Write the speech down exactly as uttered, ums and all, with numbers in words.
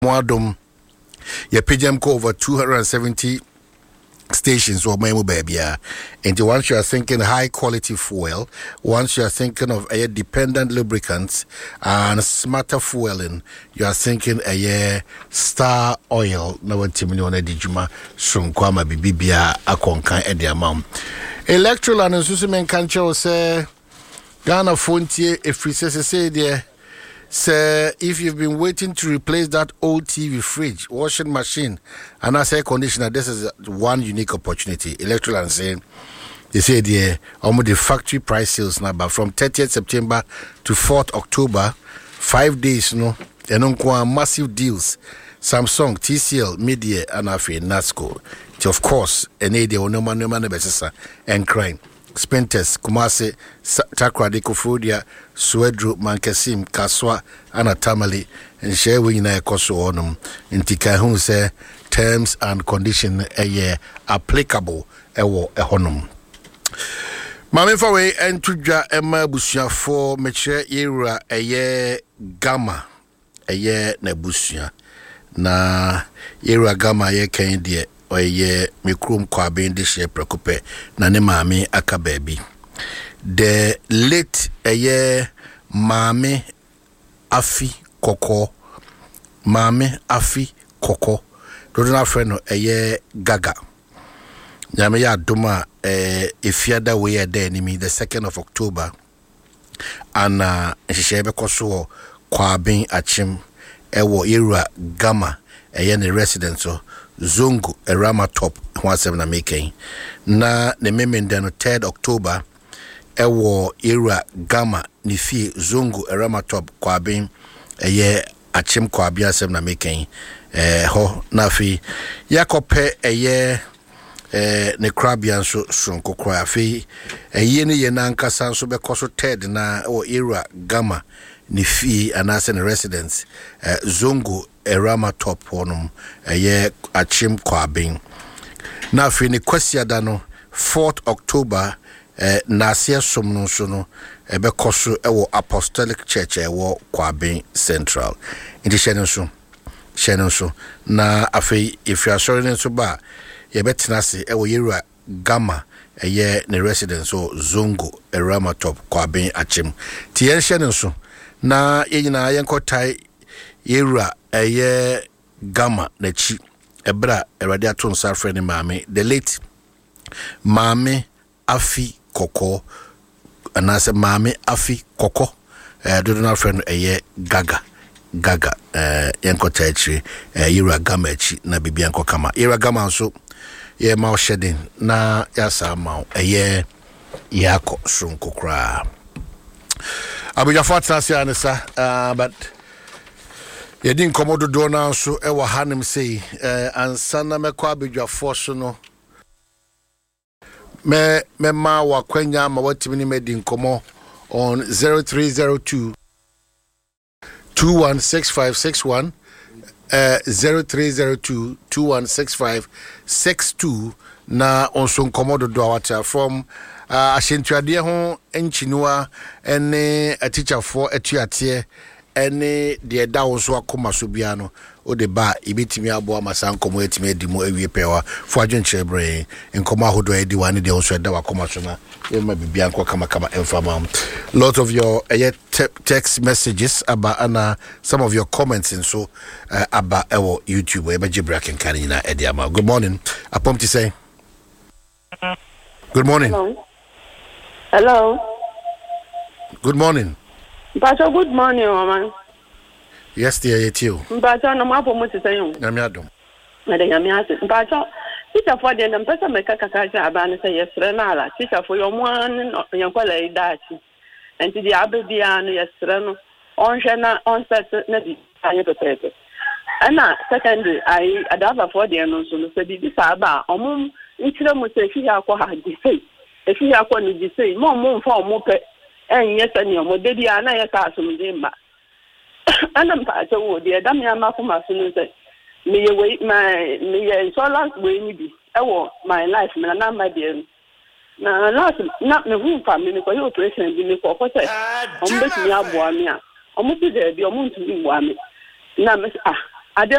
Mwadom, your P G M co over two hundred seventy stations or memo baby. And once you are thinking high quality fuel, once you are thinking of a dependent lubricants and smarter fueling, you are thinking a year Star Oil. No one timing on a dijuma sunkwama bibia akonkan edi amam. Electroland and Susumen Kancho say Ghana Fontier if we say say there. Sir, if you've been waiting to replace that old T V, fridge, washing machine, and as air conditioner, this is one unique opportunity. Electroland saying, they say the almost the factory price sales now, but from thirtieth September to fourth October, five days, no, and on massive deals. Samsung, T C L, Media, and Afi, Nasco. Of course, and they will no man, no man, and crying. Spentest, Kumase, Takra de Kofodia, Swedru, Mankasim, Kaswa, Anna Tamale, and share we in a coso onum. In Tikahun say terms and conditions a year applicable a war a honum. Mammy Faway and Tuja Emma Busia for mature era a year gamma a year nebusia. Na era gamma ye can dear. Oye mikrum kwa bendi she preocupe na ne maame aka baby. The late eye maame afi koko maame afi koko dodo na friend no eye gaga. Nyame ya doma eh efiada we ya there ni the second of October ana nhihye be koso kwa ben achim ewo era gama eye ne residence so Zongo Erama Top one seven making na ne memenda no third October ewo era Gamma nifi Zongo Erama Top kwaben eye achim kwabia seven making eh ho na fi yakope eye eh ne krabian so sonko kwa fi eye ne ye na nkasa so be koso third na o era Gamma nifi anase ne residence eh, Zongo Erama Top honum eye achim kwabin na fi ni kwasia da no fourth October eh, nasia somno so no ebe koso ewo Apostolic Church ewo kwabin Central indi shenen so shenen so na afi if you are sorry so ba ye betina se ewo yera Gamma eye ne residence so Zongo Erama Top kwabin achim ti yen shenen so na yenyina yenkotai yera eye Gamma na chi ebra erade aton sa friend maame the late maame afi koko anase maame afi koko eh do na friend eye gaga gaga eh yenkotai chi yera Gamma chi na bibia nkokama yera Gamma so ye ma shedding na yasa ma eye yako sunkokra abuja fatasi anisa uh, but ye din komodo do na so e wa hanim sei uh, ansana mekwa abuja force no me me ma wa kwanya ma watimi ni medin komo on zero three zero two two one six five six one uh, zero three zero two two one six five six two na onso komodo do awata from Uh, ashentuade ho enchinuwa ene a teacher for etuate ene de da wo so akoma so bia no o de ba ibetimi abo amasa nkomo etimi edimo awie pewa fo adwenche bre nkomo ahodo edi wane de wo so da wakoma so na e ma bibia nko kama kama enfama lot of your uh, te text messages about ana some of your comments and so uh, about our YouTube e ba jibra ken kan nyina edi ama. Good morning apom ti say good morning. Hello. Hello. Good morning. Pacho, good morning, woman. Yes, dear, it's you. Pacho, no more for much to say. I'm not done. Madam, I'm asking. Pacho, teacher for the person make a caca about say yes, Renala. Teacher for your one, your colleague that. And to the Abibian, yes, Reno, on Shana, on set, Nedi, I have a paper. And now, secondly, I adapt for the announcement, so this about, or mum, each of them would say she had to say. If you are going to say, more, more, for more, and yes, and your baby, and I have some dimba. And I'm part of the Adamia from my son said, may you wait my me so last way, maybe. I want my life, my number, dear. Now, last, not the room family for your operation, be me for what I am betting me up one year. I'm going to be a moon to be one. Now, Miss Ah,